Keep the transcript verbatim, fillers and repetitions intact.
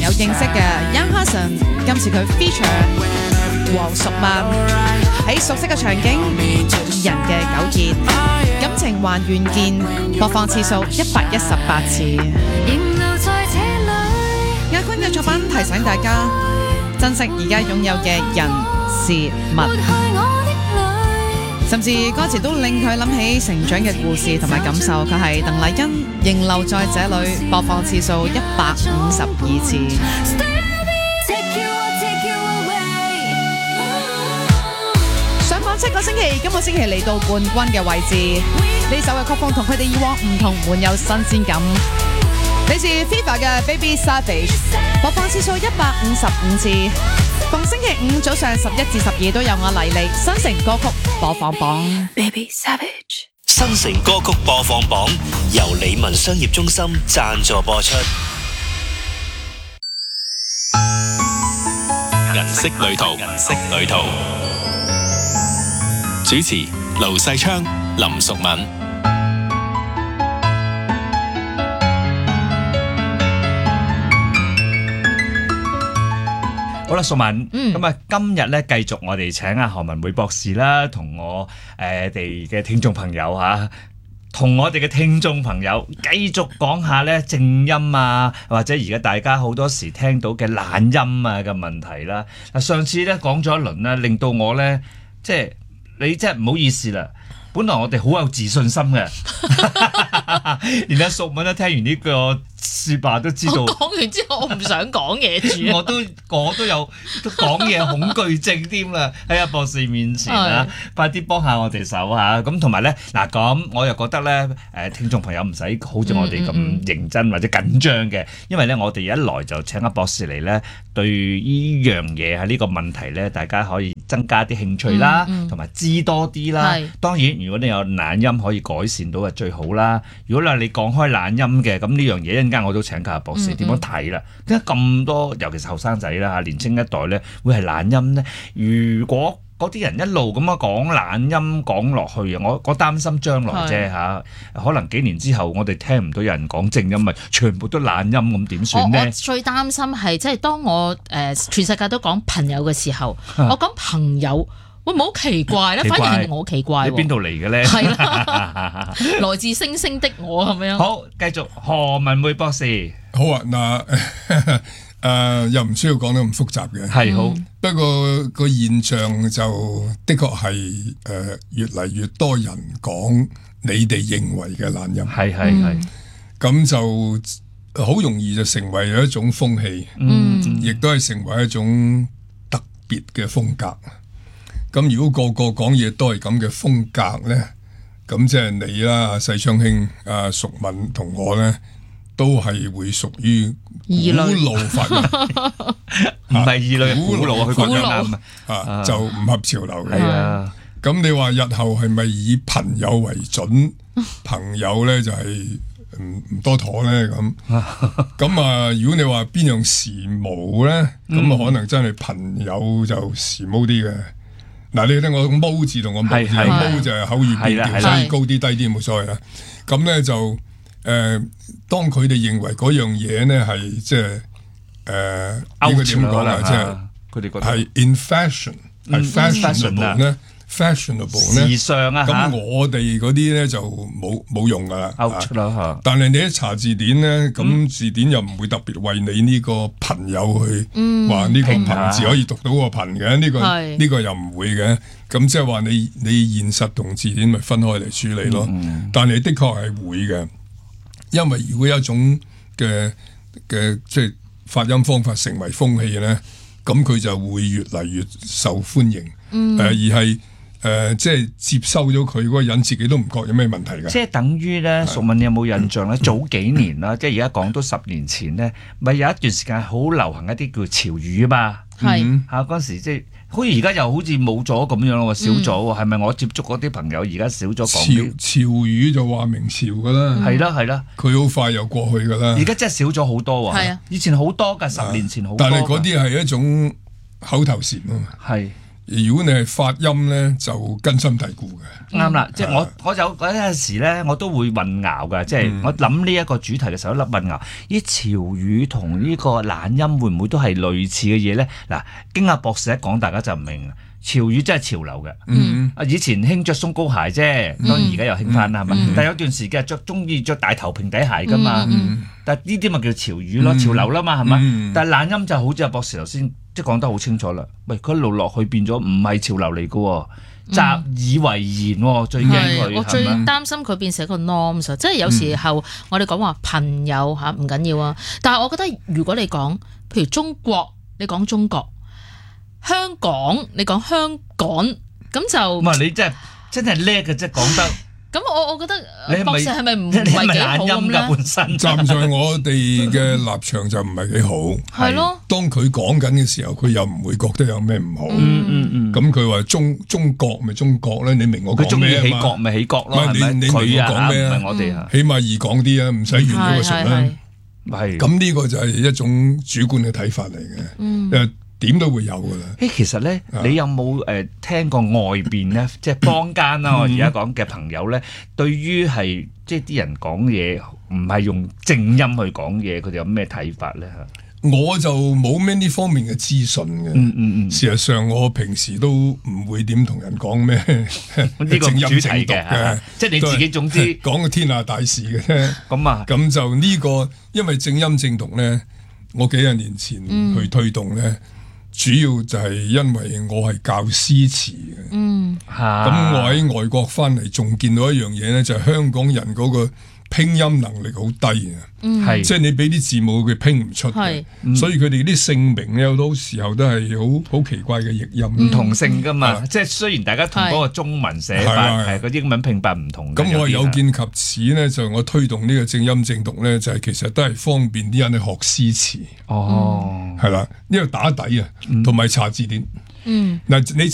友認識嘅 Young Hudson， 今次佢 feature 黃淑蔓喺熟悉嘅場景，二人嘅糾結，感情還願見，播放次數一百一十八次。亞軍嘅作品提醒大家珍惜而家擁有嘅人事物。甚至歌詞都令佢諗起成長嘅故事同埋感受。佢係鄧麗欣，仍留在這裏，播放次數一百五十二次。上榜七個星期，今個星期嚟到冠軍嘅位置。呢首嘅曲風同佢哋以往唔同，滿有新鮮感。嚟自 FIFA 嘅 Baby Savage， 播放次數一百五十五次。逢星期五早上十一至十二都有我黎莉新城歌曲播放榜。Baby Savage 新城歌曲播放榜由理文商業中心贊助播出。 銀色旅途，銀色旅途。主持盧世昌、林淑敏。 好啦，淑敏， 嗯， 咁啊，今日咧繼續我哋請阿何文匯博士啦，同我誒哋嘅聽眾朋友嚇，同我哋嘅聽眾朋友繼續講下咧正音啊，或者而家大家好多時聽到嘅懶音啊嘅問題啦。嗱，上次咧講咗一輪咧，令到我咧即係你真係唔好意思啦。本來我哋好有自信心嘅，連阿淑敏咧聽完呢個説話都知道。 我講完之後，我唔想講嘢住。 我都我都有都講嘢恐懼症添啦，喺阿博士面前啊，快啲幫下我哋手嚇。咁同埋咧嗱，咁我又覺得咧誒聽眾朋友唔使好似我哋咁認真或者緊張嘅，因為咧我哋一來就請阿博士嚟咧，對呢樣嘢喺呢個問題咧，大家可以增加啲興趣啦，同埋知多啲啦。當然，如果你有懶音可以改善到，就最好啦。如果你講開懶音嘅，咁呢樣嘢一陣間我都請教阿博士點樣睇啦。點解咁多，尤其是後生仔啦嚇，年青一代咧會係懶音咧？如果嗰啲人一路咁樣講懶音講落去啊，我我擔心將來啫嚇，可能幾年之後我哋聽唔到有人講正音，咪全部都懶音咁點算咧？ 我我最擔心係即係當我誒、呃、全世界都講朋友嘅時候，我講朋友。會唔會好奇怪咧？反而係我奇怪喎。 你邊度嚟嘅咧？ 係啦，來自星星的我咁樣。 好，繼續何文匯博士。 好啊，嗱，誒又唔需要講得咁複雜嘅。 係好， 不過個現象就的確係誒越嚟越多人講你哋認為嘅懶音。 係係係。 咁就好容易就成為咗一種風氣，嗯，亦都係成為一種特別嘅風格。咁如果個個講嘢都係咁嘅風格咧，咁即係你啦，世昌兄、阿淑敏同我咧，都係會屬於古老發音， 唔係異類，古老佢講得啱啊，就唔合潮流嘅。 係啊， 咁你話日後係咪以朋友為準？朋友咧就係唔唔多妥咧咁。咁啊，如果你話邊樣時髦咧，咁啊可能真係朋友就時髦啲嘅。嗱，你聽我個毛字同個毛字，毛就係口語變調，所以高啲低啲冇所謂啦。咁咧就誒、呃，當佢哋認為嗰樣嘢咧係即係誒應該點講啊？即係佢哋覺得係 in fashion，係 fashionable 咧。fashionable 咧， 時尚啊， 咁我哋嗰啲咧就冇冇用噶啦 out 啦嚇。 但係你一查字典咧，咁、嗯、字典又唔會特別為你呢個朋友去話呢、嗯、個朋字可以讀到個朋嘅，呢、呢個呢、呢個又唔會嘅。咁即係話你你現實同字典咪分開嚟處理咯。嗯、但係的確係會嘅，因為如果有一種嘅嘅即係發音方法成為風氣咧，咁佢就會越嚟越受歡迎。嗯呃、而係。誒、呃，即係接收咗佢嗰個人，自己都唔覺有咩問題㗎。 即係等於咧，淑敏你有冇印象咧？早幾年啦，即係而家講到十年前咧，咪有一段時間好流行一啲叫潮語啊嘛。係嚇嗰陣時，即係好似而家又好似冇咗咁樣咯，少咗喎。係咪我接觸嗰啲朋友而家少咗講潮潮語就話明潮㗎啦。 係啦係啦， 佢好快又過去㗎啦。 而家真係少咗好多喎。以前好多㗎，十年前好多。 但係嗰啲係一種口頭禪啊嘛。 係。 如果你係發音咧，就根深蒂固嘅。 啱啦，即係我我有嗰陣時咧，我都會混淆㗎。即係我諗呢一個主題嘅時候，一粒混淆。啲潮語同呢個懶音會唔會都係類似嘅嘢咧？嗱，經阿博士一講，大家就唔明。潮語真係潮流嘅。嗯，啊以前興着鬆高鞋啫，當然而家又興翻啦，係嘛？但係有段時間着中意着大頭平底鞋㗎嘛。但係呢啲咪叫潮語咯，潮流啦嘛，係嘛？但係懶音就好似阿博士頭先即係講得好清楚啦。喂，佢一路落去變咗唔係潮流嚟㗎喎。習以為然，最驚佢。 我最擔心佢變成一個 norms，即係有時候我哋講話朋友嚇唔緊要啊，但係我覺得如果你講譬如中國，你講中國，香港你講香港，咁就唔係你真係真係叻嘅，即係講得。 咁我我覺得你係咪博士係咪唔你係咪係幾好懶音㗎咁咧？ 本身？ 站在我哋嘅立場就唔係幾好。 係咯， 當佢講緊嘅時候，佢又唔會覺得有咩唔好。 嗯嗯嗯。 咁佢話中中國咪中國咧，你明我講佢中意起咩啊嘛？ 角咪起角咯， 唔係係咪？ 你你明佢啊， 我講咩啊唔係我哋啊。 起碼易講啲啊，唔使完咗個唇啦。 係。 咁呢個就係一種主觀嘅睇法嚟嘅。 嗯。 誒點都會有㗎啦。 誒，其實咧，你有冇誒聽過外邊咧，即係坊間啦，我而家講嘅朋友咧，對於係即係啲人講嘢唔係用正音去講嘢，佢哋有咩睇法咧嚇？ 我就冇咩呢方面嘅資訊嘅。 嗯嗯嗯。 事實上，我平時都唔會點同人講咩呢個正音主題正讀嘅， 即係你自己總之講個天下大事嘅啫。 咁啊， 咁就呢個，因為正音正讀咧，我幾廿年前去推動咧。主要就係因為我係教詩詞嘅， 嗯， 咁我喺外國翻嚟仲見到一樣嘢咧，就係香港人嗰個拼音能力好低啊， 係即係你俾啲字母佢拼唔出嘅，所以佢哋啲姓名咧有好多時候都係好好奇怪嘅譯音， 唔同姓噶嘛，即係雖然大家同嗰個中文寫法係個英文拼法唔同。 咁我有見及此咧，就我推動呢個正音正讀咧，就係其實都係方便啲人去學詩詞。 哦， 係啦，呢個打底啊，同埋查字典。 嗯， 嗱你。